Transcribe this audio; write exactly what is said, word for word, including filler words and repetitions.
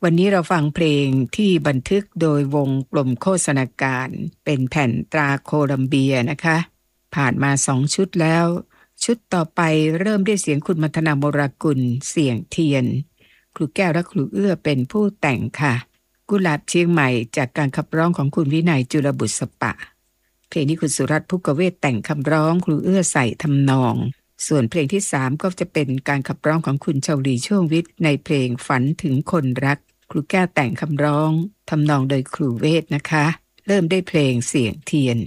วันนี้เราฟังเพลงที่บันทึกโดยวงกลมโฆษณาการเป็นแผ่นตราโคลัมเบียนะคะผ่านมาสองชุดแล้วชุดต่อไปเริ่มด้วยเสียงคุณมัทนาโมรากุลเสียงเทียนครูแก้วและครูเอื้อเป็นผู้แต่งค่ะกุหลาบเชียงใหม่จากการขับร้องของคุณวินัยจุลบุษปะเพลงนี้คุณสุรัตน์ภุกเวทแต่งคำร้องครูเอื้อใส่ทำนองส่วนเพลงที่สามก็จะเป็นการขับร้องของคุณชาวลีช่วงวิทย์ในเพลงฝันถึงคนรักครูแก้วแต่งคำร้องทำนองโดยครูเวทนะคะเริ่มได้เพลงเสียงเทียน